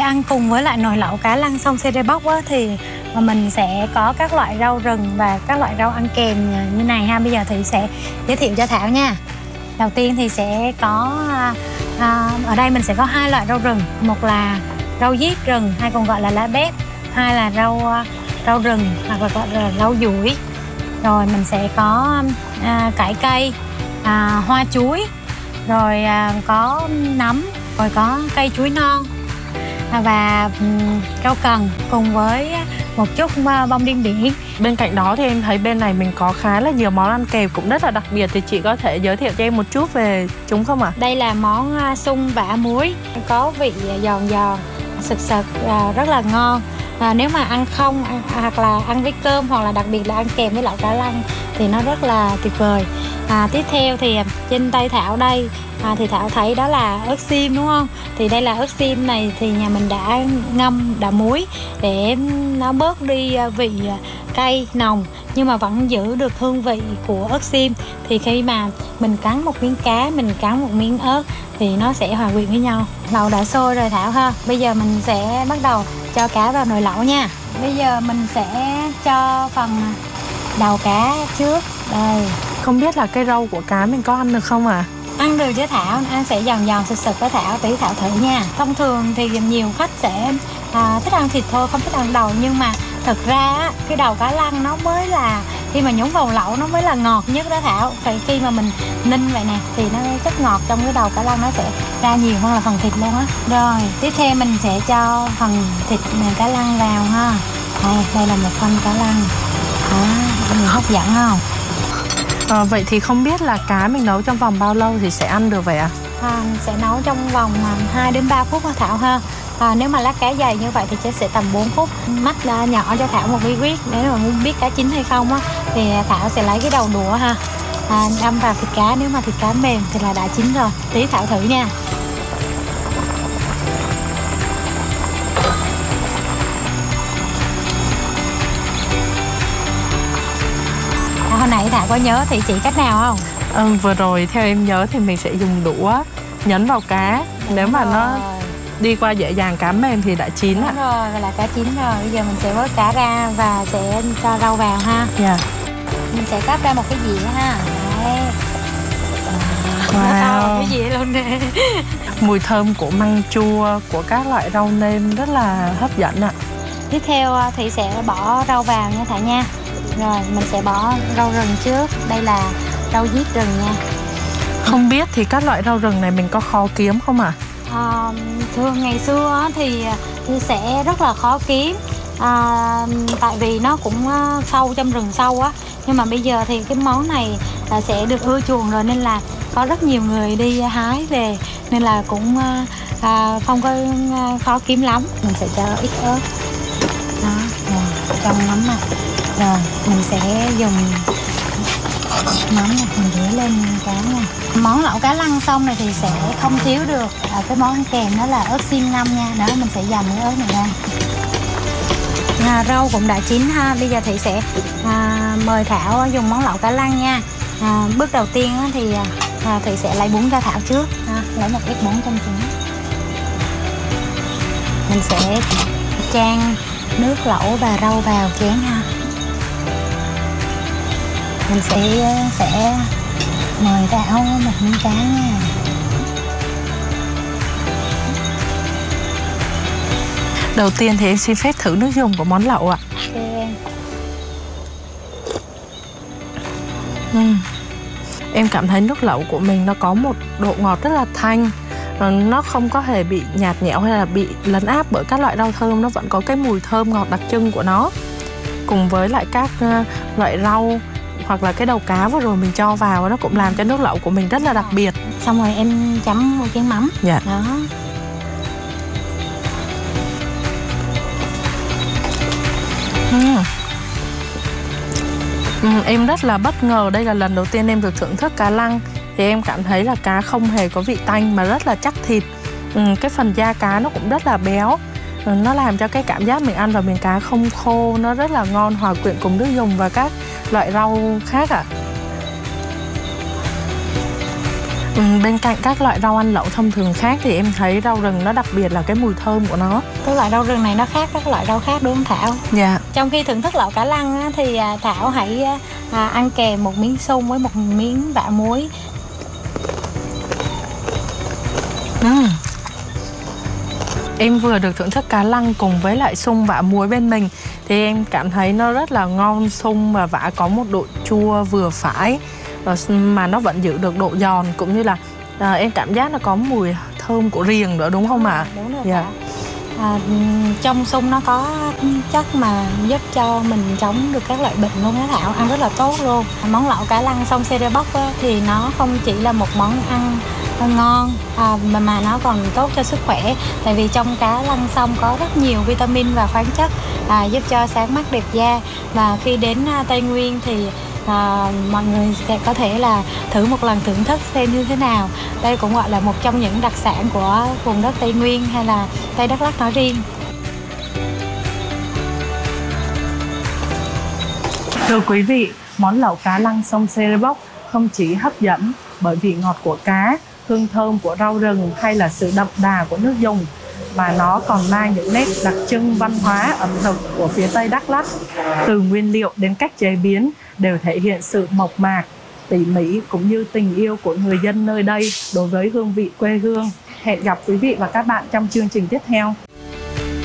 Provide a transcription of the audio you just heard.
ăn cùng với lại nồi lẩu cá lăng sông sê bốc á, thì mình sẽ có các loại rau rừng và các loại rau ăn kèm như này ha. Bây giờ thì sẽ giới thiệu cho Thảo nha. Đầu tiên thì sẽ có ở đây mình sẽ có 2 loại rau rừng. Một là rau diếp rừng hay còn gọi là lá bếp, hai là rau rừng hoặc là gọi là rau dủi. Rồi mình sẽ có cải cây, hoa chuối, rồi có nấm, rồi có cây chuối non và rau cần cùng với một chút bông điên điển. Bên cạnh đó thì em thấy bên này mình có khá là nhiều món ăn kèm cũng rất là đặc biệt, thì chị có thể giới thiệu cho em một chút về chúng không ạ? Đây là món sung vả muối, có vị giòn giòn, sực sực, rất là ngon. Nếu mà ăn không hoặc là ăn với cơm, hoặc là đặc biệt là ăn kèm với lẩu cá lăng thì nó rất là tuyệt vời. Tiếp theo thì trên tay Thảo đây thì Thảo thấy đó là ớt xiêm đúng không? Thì đây là ớt xiêm này thì nhà mình đã ngâm đã muối để nó bớt đi vị cay nồng nhưng mà vẫn giữ được hương vị của ớt xiêm. Thì khi mà mình cắn một miếng cá, mình cắn một miếng ớt thì nó sẽ hòa quyện với nhau. Lẩu đã sôi rồi Thảo ha. Bây giờ mình sẽ bắt đầu cho cá vào nồi lẩu nha. Bây giờ mình sẽ cho phần đầu cá trước. Đây. Không biết là cái rau của cá mình có ăn được không ạ? Ăn được chứ Thảo, ăn sẽ giòn giòn sực sực với Thảo, tí Thảo thử nha. Thông thường thì nhiều khách sẽ thích ăn thịt thôi, không thích ăn đầu. Nhưng mà thực ra cái đầu cá lăng nó mới là khi mà nhúng vào lẩu nó mới là ngọt nhất đó Thảo. Phải khi mà mình ninh vậy nè thì nó chất ngọt trong cái đầu cá lăng nó sẽ ra nhiều hơn là phần thịt luôn á. Rồi tiếp theo mình sẽ cho phần thịt cá lăng vào ha. Đây là một phần cá lăng. Nhìn hấp dẫn không? Vậy thì không biết là cá mình nấu trong vòng bao lâu thì sẽ ăn được vậy ạ? Sẽ nấu trong vòng 2 đến 3 phút Thảo ha. Nếu mà lát cá dày như vậy thì sẽ tầm 4 phút. Mách nhỏ cho Thảo một bí quyết. Nếu mà muốn biết cá chín hay không á, thì Thảo sẽ lấy cái đầu đũa ha, đâm vào thịt cá. Nếu mà thịt cá mềm thì là đã chín rồi. Tí Thảo thử nha. Hồi nãy Thảo có nhớ thì chỉ cách nào không? Vừa rồi theo em nhớ thì mình sẽ dùng đũa nhấn vào cá. Nếu mà nó đi qua dễ dàng cá mềm thì đã chín ạ. Đúng rồi, vậy là cá chín rồi. Bây giờ mình sẽ vớt cá ra và sẽ cho rau vào ha. Dạ. Mình sẽ cắt ra một cái dĩa ha. Đấy. Wow. Cái dĩa luôn nè. Mùi thơm của măng chua, của các loại rau nêm rất là hấp dẫn ạ. Tiếp theo thì sẽ bỏ rau vào nha Thảo nha. Rồi mình sẽ bỏ rau rừng trước. Đây là rau diếp rừng nha. Không biết thì các loại rau rừng này mình có khó kiếm không ạ? Thường ngày xưa thì sẽ rất là khó kiếm, tại vì nó cũng sâu trong rừng sâu á. Nhưng mà bây giờ thì cái món này sẽ được ưa chuộng rồi, nên là có rất nhiều người đi hái về, nên là cũng không có khó kiếm lắm. Mình sẽ cho ít ớt đó, trong mắm này. Rồi mình sẽ dùng mắm này mình rưới lên cá nha. Món lẩu cá lăng sông này thì sẽ không thiếu được cái món ăn kèm đó là ớt xiêm ngâm nha. Đó, mình sẽ dầm cái ớt này ra. Rau cũng đã chín ha. Bây giờ thì sẽ mời Thảo dùng món lẩu cá lăng nha. Bước đầu tiên thì Thị sẽ lấy bún cho Thảo trước. Lấy một ít bún trong chén. Mình sẽ chan nước lẩu và rau vào chén ha. Mình sẽ mời Thảo một miếng cá nha. Đầu tiên thì em xin phép thử nước dùng của món lẩu ạ. Em cảm thấy nước lẩu của mình nó có một độ ngọt rất là thanh. Nó không có hề bị nhạt nhẽo hay là bị lấn áp bởi các loại rau thơm. Nó vẫn có cái mùi thơm ngọt đặc trưng của nó, cùng với lại các loại rau hoặc là cái đầu cá vừa rồi mình cho vào, nó cũng làm cho nước lẩu của mình rất là đặc biệt. Xong rồi em chấm một chén mắm. Dạ. Đó. Em rất là bất ngờ, đây là lần đầu tiên em được thưởng thức cá lăng. Thì em cảm thấy là cá không hề có vị tanh mà rất là chắc thịt. Cái phần da cá nó cũng rất là béo. Nó làm cho cái cảm giác mình ăn vào miếng cá không khô. Nó rất là ngon, hòa quyện cùng nước dùng và các loại rau khác ạ. Bên cạnh các loại rau ăn lẩu thông thường khác thì em thấy rau rừng nó đặc biệt là cái mùi thơm của nó. Cái loại rau rừng này nó khác các loại rau khác đúng không Thảo? Dạ. Trong khi thưởng thức lẩu cá lăng á, thì Thảo hãy ăn kèm một miếng sung với một miếng vả muối. Em vừa được thưởng thức cá lăng cùng với lại sung vả muối bên mình thì em cảm thấy nó rất là ngon. Sung và vả có một độ chua vừa phải mà nó vẫn giữ được độ giòn, cũng như là em cảm giác nó có mùi thơm của riềng nữa, đúng không ạ? Đúng rồi. Dạ. Trong sung nó có chất mà giúp cho mình chống được các loại bệnh luôn á Thảo, ăn rất là tốt luôn. Món lẩu cá lăng sông Sê Rê Bốc thì nó không chỉ là một món ăn ngon mà nó còn tốt cho sức khỏe, tại vì trong cá lăng sông có rất nhiều vitamin và khoáng chất giúp cho sáng mắt đẹp da. Và khi đến Tây Nguyên thì mọi người sẽ có thể là thử một lần thưởng thức xem như thế nào. Đây cũng gọi là một trong những đặc sản của vùng đất Tây Nguyên hay là Tây Đắk Lắk nói riêng. Thưa quý vị, món lẩu cá lăng sông Sê Rê Bốc không chỉ hấp dẫn bởi vị ngọt của cá, hương thơm của rau rừng hay là sự đậm đà của nước dùng, mà nó còn mang những nét đặc trưng văn hóa ẩm thực của phía Tây Đắk Lắk. Từ nguyên liệu đến cách chế biến đều thể hiện sự mộc mạc, tỉ mỉ cũng như tình yêu của người dân nơi đây đối với hương vị quê hương. Hẹn gặp quý vị và các bạn trong chương trình tiếp theo.